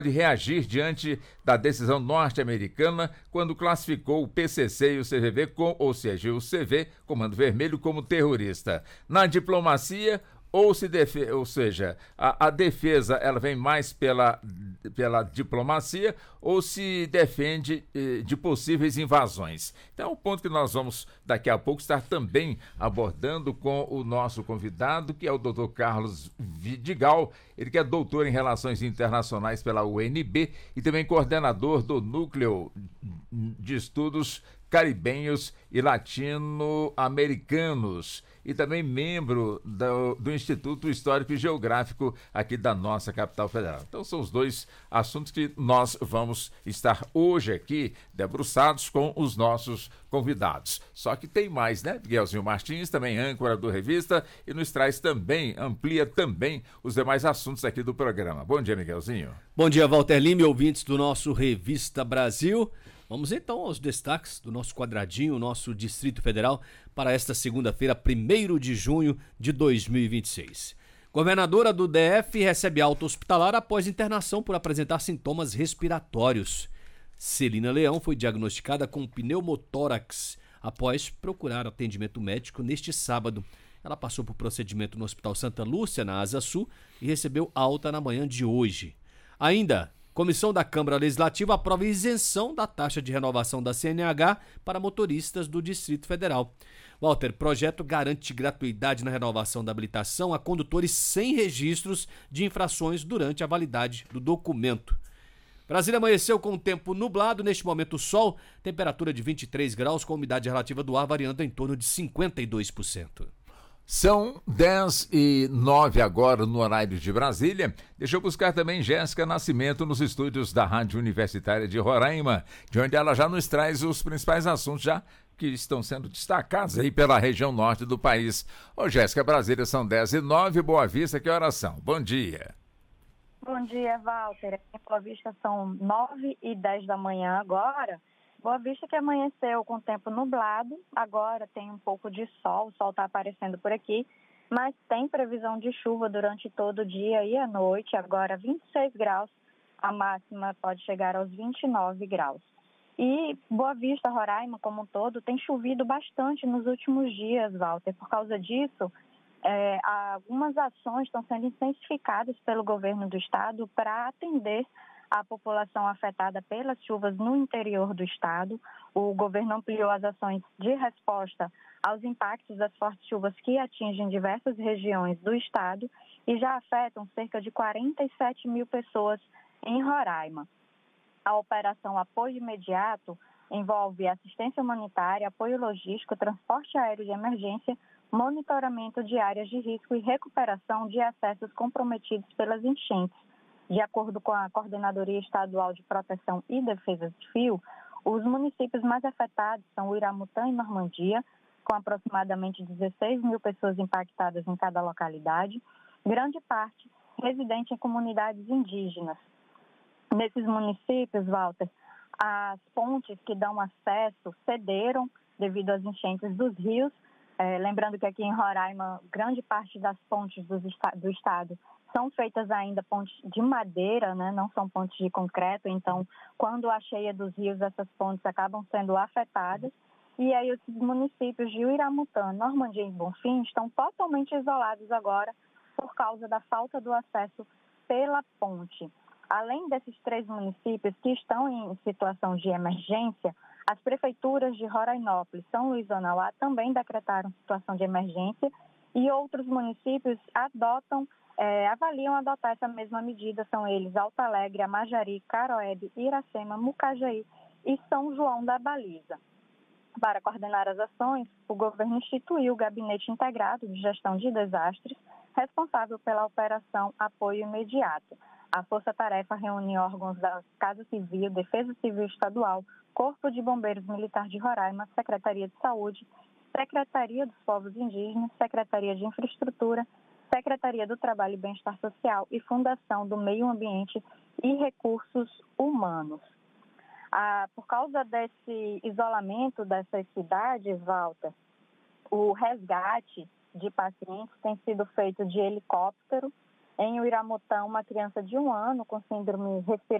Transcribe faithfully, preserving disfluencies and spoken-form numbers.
de reagir diante da decisão norte-americana quando classificou o P C C e o C V V, com, ou seja, o C V, Comando Vermelho, como terrorista. Na diplomacia, ou se defe, ou seja, a, a defesa ela vem mais pela, pela diplomacia ou se defende eh, de possíveis invasões. Então é um ponto que nós vamos daqui a pouco estar também abordando com o nosso convidado, que é o doutor Carlos Vidigal, ele que é doutor em Relações Internacionais pela U N B e também coordenador do Núcleo de Estudos Caribenhos e Latino-Americanos e também membro do, do Instituto Histórico e Geográfico aqui da nossa capital federal. Então são os dois assuntos que nós vamos estar hoje aqui debruçados com os nossos convidados. Só que tem mais, né? Miguelzinho Martins, também âncora do Revista, e nos traz também, amplia também os demais assuntos aqui do programa. Bom dia, Miguelzinho. Bom dia, Walter Lima, ouvintes do nosso Revista Brasil. Vamos então aos destaques do nosso quadradinho, nosso Distrito Federal, para esta segunda-feira, primeiro de junho de dois mil e vinte e seis. Governadora do D F recebe alta hospitalar após internação por apresentar sintomas respiratórios. Celina Leão foi diagnosticada com pneumotórax após procurar atendimento médico neste sábado. Ela passou por procedimento no Hospital Santa Lúcia, na Asa Sul, e recebeu alta na manhã de hoje. Ainda, Comissão da Câmara Legislativa aprova isenção da taxa de renovação da C N H para motoristas do Distrito Federal. Walter, projeto garante gratuidade na renovação da habilitação a condutores sem registros de infrações durante a validade do documento. Brasília amanheceu com tempo nublado, neste momento sol, temperatura de vinte e três graus, com umidade relativa do ar variando em torno de cinquenta e dois por cento. São dez e nove agora no horário de Brasília. Deixa eu buscar também Jéssica Nascimento nos estúdios da Rádio Universitária de Roraima, de onde ela já nos traz os principais assuntos já que estão sendo destacados aí pela região norte do país. Ô Jéssica, Brasília são dez e nove, Boa Vista, que horas são? Bom dia. Bom dia, Walter. Em Boa Vista são nove e dez da manhã agora. Boa Vista que amanheceu com tempo nublado, agora tem um pouco de sol, o sol está aparecendo por aqui, mas tem previsão de chuva durante todo o dia e a noite, agora vinte e seis graus, a máxima pode chegar aos vinte e nove graus. E Boa Vista, Roraima como um todo, tem chovido bastante nos últimos dias, Walter. Por causa disso, é, algumas ações estão sendo intensificadas pelo governo do estado para atender a população afetada pelas chuvas no interior do estado. O governo ampliou as ações de resposta aos impactos das fortes chuvas que atingem diversas regiões do estado e já afetam cerca de quarenta e sete mil pessoas em Roraima. A operação Apoio Imediato envolve assistência humanitária, apoio logístico, transporte aéreo de emergência, monitoramento de áreas de risco e recuperação de acessos comprometidos pelas enchentes. De acordo com a Coordenadoria Estadual de Proteção e Defesa Civil, os municípios mais afetados são o Iramutã e Normandia, com aproximadamente dezesseis mil pessoas impactadas em cada localidade, grande parte residente em comunidades indígenas. Nesses municípios, Walter, as pontes que dão acesso cederam devido às enchentes dos rios. É, lembrando que aqui em Roraima, grande parte das pontes do, do estado são feitas ainda pontes de madeira, né? Não são pontes de concreto, então quando há cheia dos rios, essas pontes acabam sendo afetadas. E aí os municípios de Uiramutã, Normandia e Bonfim estão totalmente isolados agora por causa da falta do acesso pela ponte. Além desses três municípios que estão em situação de emergência, as prefeituras de Rorainópolis, São Luís do Anauá também decretaram situação de emergência e outros municípios adotam É, avaliam adotar essa mesma medida, são eles Alto Alegre, Amajari, Caroebe, Iracema, Mucajaí e São João da Baliza. Para coordenar as ações, o governo instituiu o Gabinete Integrado de Gestão de Desastres, responsável pela operação Apoio Imediato. A Força-Tarefa reúne órgãos da Casa Civil, Defesa Civil Estadual, Corpo de Bombeiros Militar de Roraima, Secretaria de Saúde, Secretaria dos Povos Indígenas, Secretaria de Infraestrutura, Secretaria do Trabalho e Bem-Estar Social e Fundação do Meio Ambiente e Recursos Humanos. Ah, por causa desse isolamento dessas cidades, Walter, o resgate de pacientes tem sido feito de helicóptero Em Uiramutã, uma criança de um ano com síndrome respiratória